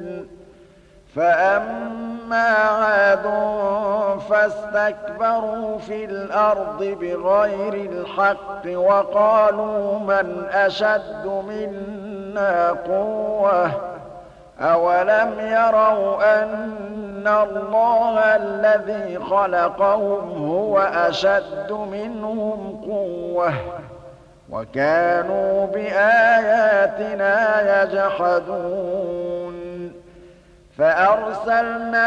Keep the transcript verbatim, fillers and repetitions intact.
فأما عاد فاستكبروا في الأرض بغير الحق وقالوا من أشد منا قوة أولم يروا أن الله الذي خلقهم هو أشد منهم قوة وكانوا بآياتنا يجحدون فأرسلنا